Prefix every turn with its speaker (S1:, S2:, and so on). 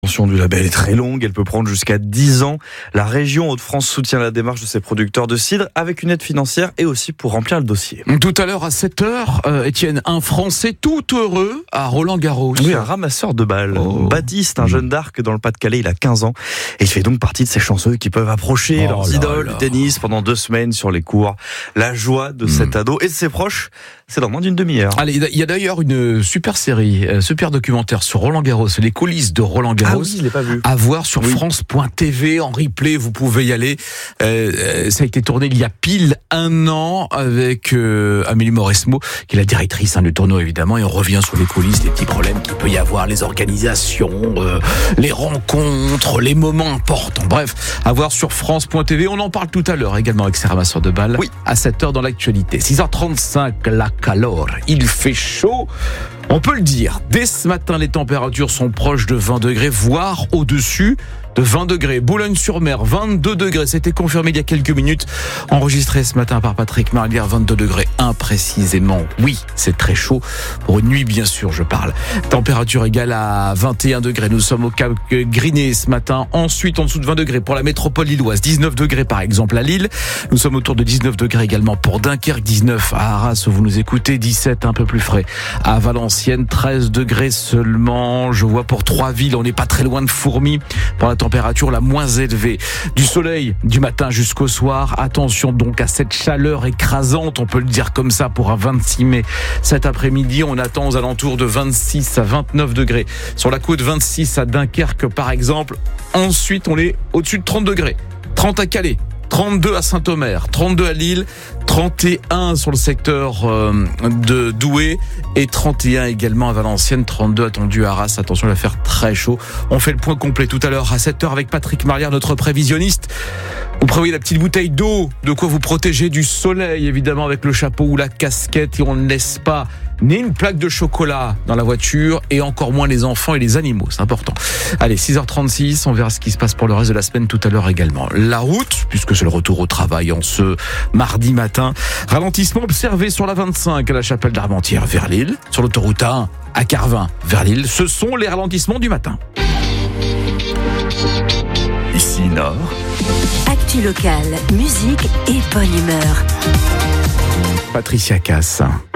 S1: L'extension du label est très longue, elle peut prendre jusqu'à 10 ans. La région Hauts-de-France soutient la démarche de ses producteurs de cidre avec une aide financière et aussi pour remplir le dossier.
S2: Tout à l'heure à 7h, Étienne, un Français tout heureux à Roland-Garros.
S1: Oui, un ramasseur de balles. Baptiste, un jeune d'Arc dans le Pas-de-Calais, il a 15 ans. Et il fait donc partie de ces chanceux qui peuvent approcher leurs idoles du tennis pendant 2 semaines sur les cours. La joie de cet ado et de ses proches, c'est dans moins d'une demi-heure.
S2: Allez, il y a d'ailleurs une super série, super documentaire sur Roland-Garros, les coulisses de Roland-Garros.
S1: Ah oui, je l'ai pas vu.
S2: À voir sur France.tv en replay, vous pouvez y aller. Ça a été tourné il y a pile 1 an avec Amélie Mauresmo, qui est la directrice du tournoi évidemment, et on revient sur les coulisses, les petits problèmes qu'il peut y avoir, les organisations, les rencontres, les moments importants. Bref, à voir sur France.tv. On en parle tout à l'heure également avec ces ramasseurs de balles. Oui. À 7h dans l'actualité. 6h35, la calor. Il fait chaud. On peut le dire, dès ce matin, les températures sont proches de 20 degrés, voire au-dessus de 20 degrés. Boulogne-sur-Mer, 22 degrés. C'était confirmé il y a quelques minutes. Enregistré ce matin par Patrick Marlière, 22 degrés imprécisément. Oui, c'est très chaud. Pour une nuit, bien sûr, je parle. Température égale à 21 degrés. Nous sommes au Cap Griné ce matin. Ensuite, en dessous de 20 degrés pour la métropole lilloise. 19 degrés, par exemple, à Lille. Nous sommes autour de 19 degrés également pour Dunkerque. 19 à Arras, où vous nous écoutez. 17, un peu plus frais. À Valenciennes, 13 degrés seulement. Je vois pour 3 villes, on n'est pas très loin de Fourmies. Pour la température la moins élevée. Du soleil du matin jusqu'au soir. Attention donc à cette chaleur écrasante, on peut le dire comme ça, pour un 26 mai. Cet après-midi, on attend aux alentours de 26 à 29 degrés. Sur la côte, 26 à Dunkerque par exemple. Ensuite, on est au-dessus de 30 degrés. 30 à Calais. 32 à Saint-Omer, 32 à Lille, 31 sur le secteur de Douai et 31 également à Valenciennes, 32 attendu à Arras. Attention, il va faire très chaud. On fait le point complet tout à l'heure à 7h avec Patrick Marlière, notre prévisionniste. Vous prévoyez la petite bouteille d'eau, de quoi vous protéger du soleil, évidemment, avec le chapeau ou la casquette, et on ne laisse pas ni une plaque de chocolat dans la voiture, et encore moins les enfants et les animaux, c'est important. Allez, 6h36, on verra ce qui se passe pour le reste de la semaine tout à l'heure également. La route, puisque c'est le retour au travail en ce mardi matin. Ralentissement observé sur la 25 à la Chapelle d'Armentières vers Lille, sur l'autoroute A1 à Carvin vers Lille. Ce sont les ralentissements du matin.
S1: Ici Nord.
S3: Actu locale, musique et bonne humeur.
S2: Patricia Cass.